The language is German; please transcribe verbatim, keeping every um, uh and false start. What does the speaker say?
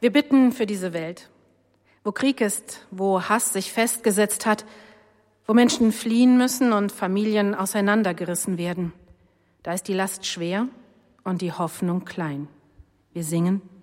Wir bitten für diese Welt, wo Krieg ist, wo Hass sich festgesetzt hat, wo Menschen fliehen müssen und Familien auseinandergerissen werden. Da ist die Last schwer und die Hoffnung klein. Wir singen: